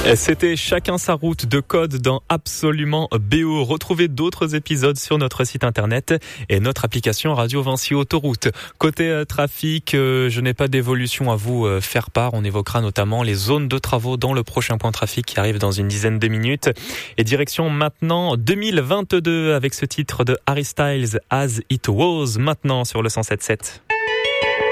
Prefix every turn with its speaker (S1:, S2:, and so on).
S1: C'était Chacun sa route de Code dans Absolument BO. Retrouvez d'autres épisodes sur notre site internet et notre application Radio Vinci Autoroute. Côté trafic, je n'ai pas d'évolution à vous faire part. On évoquera notamment les zones de travaux dans le prochain point trafic qui arrive dans une dizaine de minutes. Et direction maintenant 2022 avec ce titre de Harry Styles, As It Was, maintenant sur le 107.7.